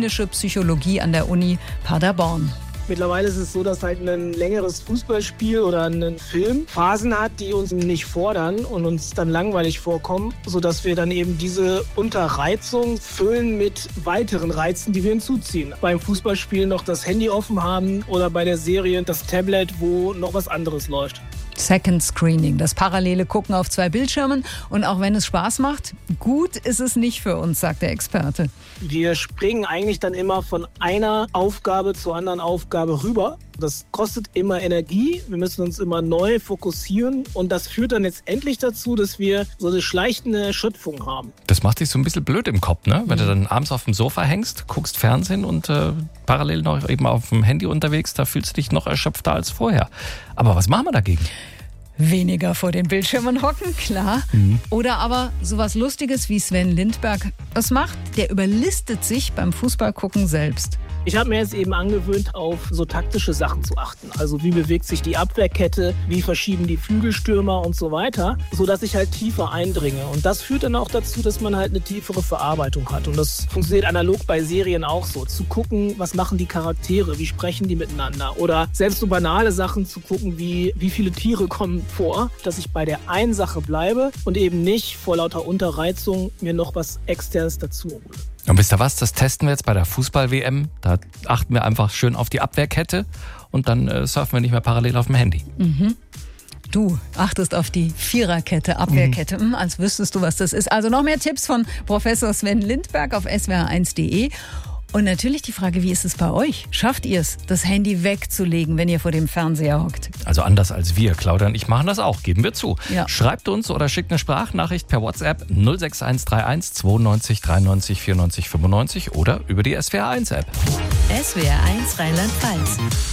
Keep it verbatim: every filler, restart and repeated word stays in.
klinische Psychologie an der Uni Paderborn. Mittlerweile ist es so, dass halt ein längeres Fußballspiel oder ein Film Phasen hat, die uns nicht fordern und uns dann langweilig vorkommen, sodass wir dann eben diese Unterreizung füllen mit weiteren Reizen, die wir hinzuziehen. Beim Fußballspiel noch das Handy offen haben oder bei der Serie das Tablet, wo noch was anderes läuft. Second Screening, das parallele Gucken auf zwei Bildschirmen. Und auch wenn es Spaß macht, gut ist es nicht für uns, sagt der Experte. Wir springen eigentlich dann immer von einer Aufgabe zur anderen Aufgabe rüber. Das kostet immer Energie. Wir müssen uns immer neu fokussieren. Und das führt dann letztendlich dazu, dass wir so eine schleichende Erschöpfung haben. Das macht dich so ein bisschen blöd im Kopf, ne? Wenn mhm. du dann abends auf dem Sofa hängst, guckst Fernsehen und äh, parallel noch eben auf dem Handy unterwegs, da fühlst du dich noch erschöpfter als vorher. Aber was machen wir dagegen? Weniger vor den Bildschirmen hocken, klar. Mhm. Oder aber sowas Lustiges, wie Sven Lindberg es macht. Der überlistet sich beim Fußballgucken selbst. Ich habe mir jetzt eben angewöhnt, auf so taktische Sachen zu achten. Also wie bewegt sich die Abwehrkette, wie verschieben die Flügelstürmer und so weiter, sodass ich halt tiefer eindringe. Und das führt dann auch dazu, dass man halt eine tiefere Verarbeitung hat. Und das funktioniert analog bei Serien auch so. Zu gucken, was machen die Charaktere, wie sprechen die miteinander. Oder selbst so banale Sachen zu gucken, wie, wie viele Tiere kommen vor, dass ich bei der einen Sache bleibe und eben nicht vor lauter Unterreizung mir noch was Externes dazu hole. Und wisst ihr was, das testen wir jetzt bei der Fußball-W M. Da achten wir einfach schön auf die Abwehrkette und dann äh, surfen wir nicht mehr parallel auf dem Handy. Mhm. Du achtest auf die Viererkette, Abwehrkette, mhm. als wüsstest du, was das ist. Also noch mehr Tipps von Professor Sven Lindberg auf S W R eins punkt de. Und natürlich die Frage, wie ist es bei euch? Schafft ihr es, das Handy wegzulegen, wenn ihr vor dem Fernseher hockt? Also anders als wir, Claudia und ich machen das auch, geben wir zu. Ja. Schreibt uns oder schickt eine Sprachnachricht per WhatsApp null sechs eins drei eins zweiundneunzig dreiundneunzig vierundneunzig fünfundneunzig oder über die S W R eins App. S W R eins Rheinland-Pfalz.